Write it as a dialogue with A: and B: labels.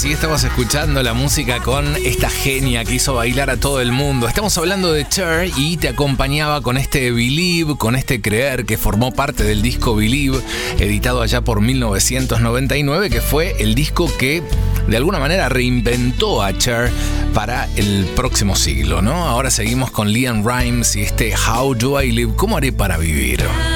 A: sí, estabas escuchando la música con esta genia que hizo bailar a todo el mundo. Estamos hablando de Cher y te acompañaba con este Believe, con este Creer, que formó parte del disco Believe, editado allá por 1999, que fue el disco que de alguna manera reinventó a Cher para el próximo siglo, ¿no? Ahora seguimos con LeAnn Rimes y este How Do I Live? ¿Cómo haré para vivir?